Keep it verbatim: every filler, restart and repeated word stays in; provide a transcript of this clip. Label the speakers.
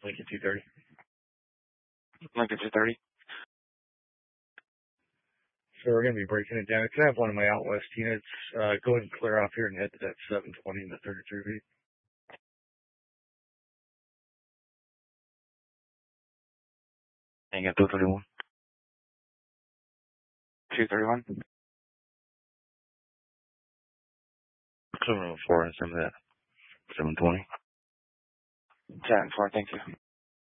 Speaker 1: Lincoln two thirty.
Speaker 2: Lincoln two thirty.
Speaker 1: So we're going to be breaking it down. Can I have one of my out west units uh, go ahead and clear off here and head to that seven twenty in the thirty-three feet?
Speaker 2: Hang on, two thirty-one. two thirty-one.
Speaker 1: seven oh four and some of that. seven twenty.
Speaker 2: seven four, thank you.